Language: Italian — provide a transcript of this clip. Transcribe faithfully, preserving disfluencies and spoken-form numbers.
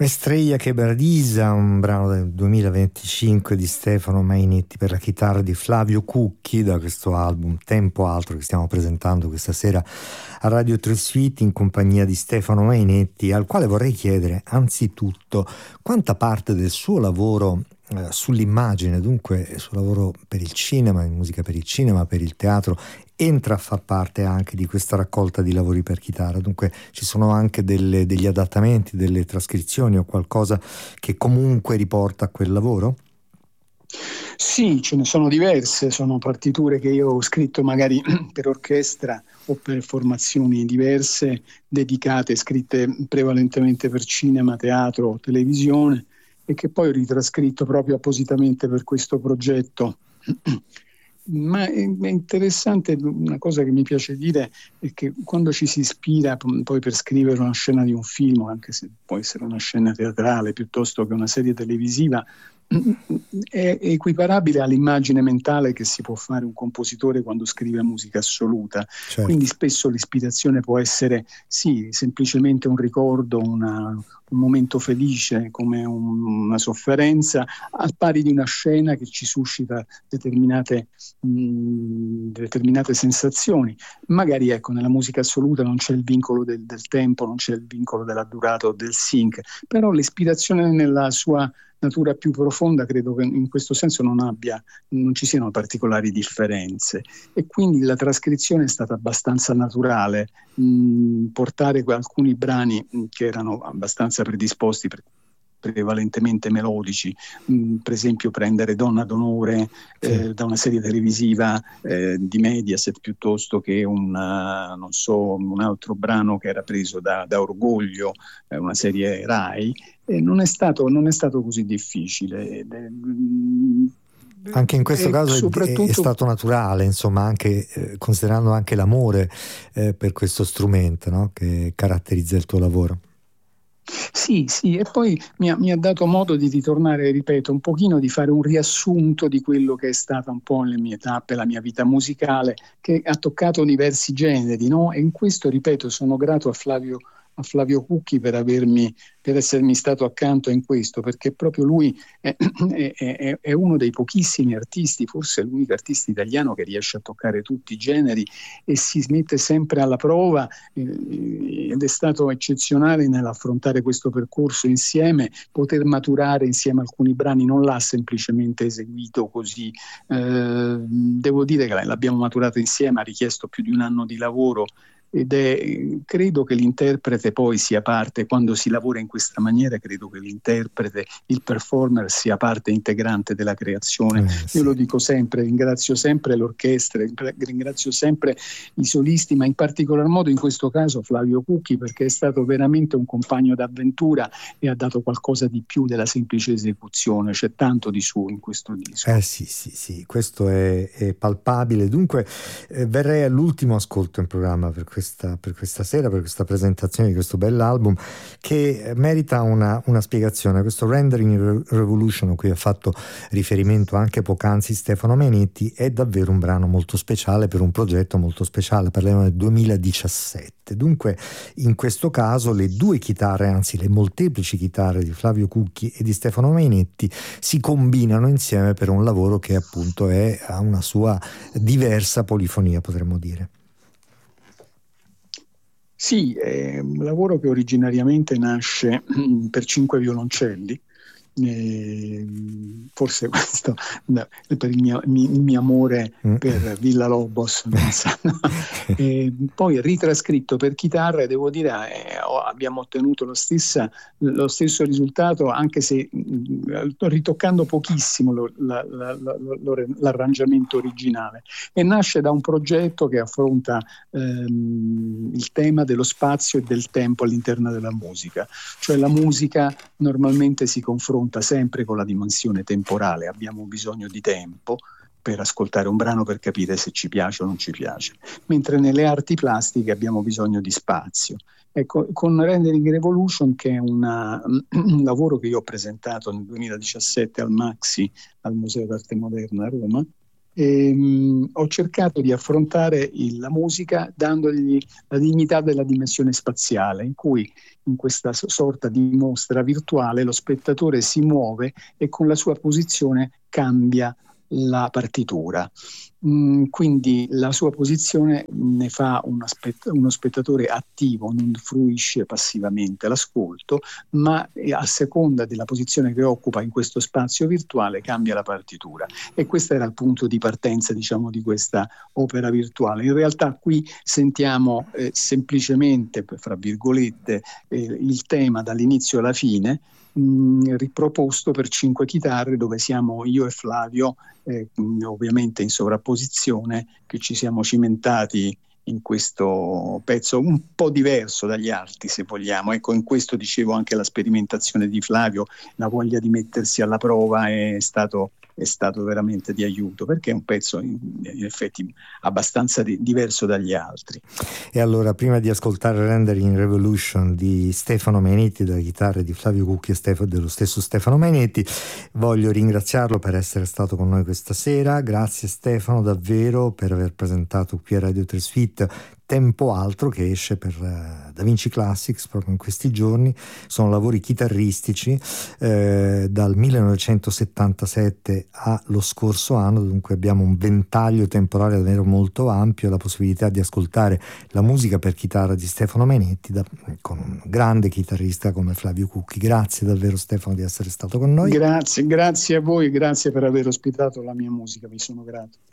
Estrella che Bradisa, un brano del duemilaventicinque di Stefano Mainetti per la chitarra di Flavio Cucchi, da questo album Tempo Altro che stiamo presentando questa sera a Radio Tre Suite in compagnia di Stefano Mainetti, al quale vorrei chiedere anzitutto quanta parte del suo lavoro eh, sull'immagine, dunque sul lavoro per il cinema, in musica per il cinema, per il teatro, entra a far parte anche di questa raccolta di lavori per chitarra. Dunque ci sono anche delle, degli adattamenti, delle trascrizioni o qualcosa che comunque riporta a quel lavoro? Sì, ce ne sono diverse, sono partiture che io ho scritto magari per orchestra o per formazioni diverse, dedicate, scritte prevalentemente per cinema, teatro o televisione, e che poi ho ritrascritto proprio appositamente per questo progetto. Ma è interessante, una cosa che mi piace dire è che quando ci si ispira poi per scrivere una scena di un film, anche se può essere una scena teatrale piuttosto che una serie televisiva, è equiparabile all'immagine mentale che si può fare un compositore quando scrive musica assoluta. Certo. Quindi spesso l'ispirazione può essere sì, semplicemente un ricordo, una, un momento felice come un, una sofferenza, al pari di una scena che ci suscita determinate, mh, determinate sensazioni. Magari ecco, nella musica assoluta non c'è il vincolo del, del tempo, non c'è il vincolo della durata o del sync, però l'ispirazione nella sua natura più profonda credo che in questo senso non abbia, non ci siano particolari differenze, e quindi la trascrizione è stata abbastanza naturale. Mh, portare alcuni brani che erano abbastanza predisposti per prevalentemente melodici, mh, per esempio prendere Donna d'onore eh, Sì. da una serie televisiva eh, di Mediaset piuttosto che un, uh, non so, un altro brano che era preso da, da Orgoglio, eh, una serie Rai, e non è stato, non è stato così difficile. Ed è, mh, Anche in questo caso è, soprattutto... è stato naturale, insomma, anche eh, considerando anche l'amore eh, per questo strumento, no? Che caratterizza il tuo lavoro. Sì, sì, e poi mi ha, mi ha dato modo di ritornare, ripeto, un pochino di fare un riassunto di quello che è stata un po' le mie tappe, la mia vita musicale, che ha toccato diversi generi, no? E in questo, ripeto, sono grato a Flavio a Flavio Cucchi per avermi, per essermi stato accanto in questo, perché proprio lui è, è, è, è uno dei pochissimi artisti, forse l'unico artista italiano che riesce a toccare tutti i generi e si mette sempre alla prova, eh, ed è stato eccezionale nell'affrontare questo percorso insieme, poter maturare insieme alcuni brani, non l'ha semplicemente eseguito così. Eh, devo dire che l'abbiamo maturato insieme, ha richiesto più di un anno di lavoro, ed è, credo che l'interprete poi sia parte, quando si lavora in questa maniera, credo che l'interprete, il performer sia parte integrante della creazione. Eh, sì. Io lo dico sempre, ringrazio sempre l'orchestra, ringrazio sempre i solisti, ma in particolar modo in questo caso Flavio Cucchi, perché è stato veramente un compagno d'avventura e ha dato qualcosa di più della semplice esecuzione. C'è tanto di suo in questo disco. Eh sì, sì, sì, questo è, è palpabile. Dunque eh, verrei all'ultimo ascolto in programma per questa, per questa sera, per questa presentazione di questo bell'album che merita una, una spiegazione. Questo Rendering Revolution a cui ha fatto riferimento anche poc'anzi Stefano Mainetti è davvero un brano molto speciale per un progetto molto speciale. Parliamo del duemiladiciassette. Dunque in questo caso le due chitarre, anzi le molteplici chitarre di Flavio Cucchi e di Stefano Mainetti si combinano insieme per un lavoro che appunto è, ha una sua diversa polifonia, potremmo dire. Sì, è un lavoro che originariamente nasce per cinque violoncelli. Eh, forse questo no, per il mio, il mio amore mm. per Villa Lobos, no? E poi ritrascritto per chitarra, e devo dire eh, abbiamo ottenuto lo, stessa, lo stesso risultato, anche se mh, ritoccando pochissimo lo, la, la, la, lo, l'arrangiamento originale, e nasce da un progetto che affronta ehm, il tema dello spazio e del tempo all'interno della musica. Cioè la musica normalmente si confronta sempre con la dimensione temporale, abbiamo bisogno di tempo per ascoltare un brano per capire se ci piace o non ci piace, mentre nelle arti plastiche abbiamo bisogno di spazio. Ecco, con Rendering Revolution, che è una, un lavoro che io ho presentato nel duemiladiciassette al Maxi, al Museo d'Arte Moderna a Roma, ehm, ho cercato di affrontare il- la musica dandogli la dignità della dimensione spaziale, in cui in questa so- sorta di mostra virtuale lo spettatore si muove e con la sua posizione cambia la partitura. Mm, quindi la sua posizione ne fa uno, spett- uno spettatore attivo, non fruisce passivamente l'ascolto, ma eh, a seconda della posizione che occupa in questo spazio virtuale cambia la partitura. E questo era il punto di partenza, diciamo, di questa opera virtuale. In realtà qui sentiamo eh, semplicemente, fra virgolette, eh, il tema dall'inizio alla fine, mh, riproposto per cinque chitarre, dove siamo io e Flavio, eh, mh, ovviamente in sovrapposizione, che ci siamo cimentati in questo pezzo un po' diverso dagli altri, se vogliamo. Ecco, in questo dicevo anche la sperimentazione di Flavio, la voglia di mettersi alla prova è stato, è stato veramente di aiuto, perché è un pezzo in, in effetti abbastanza di, diverso dagli altri. E allora, prima di ascoltare Rendering Revolution di Stefano Mainetti, dalla chitarra di Flavio Cucchi e Stefano, dello stesso Stefano Mainetti, voglio ringraziarlo per essere stato con noi questa sera. Grazie Stefano davvero per aver presentato qui a Radio tre Suite Tempo Altro, che esce per uh, Da Vinci Classics proprio in questi giorni. Sono lavori chitarristici eh, dal millenovecentosettantasette allo scorso anno, dunque abbiamo un ventaglio temporale davvero molto ampio e la possibilità di ascoltare la musica per chitarra di Stefano Mainetti da, con un grande chitarrista come Flavio Cucchi. Grazie davvero Stefano di essere stato con noi. Grazie, grazie a voi, grazie per aver ospitato la mia musica, vi sono grato.